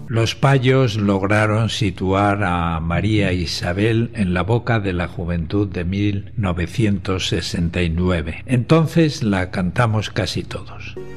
Los Payos lograron situar a María Isabel en la boca de la juventud de 1969. Entonces la cantamos casi todos.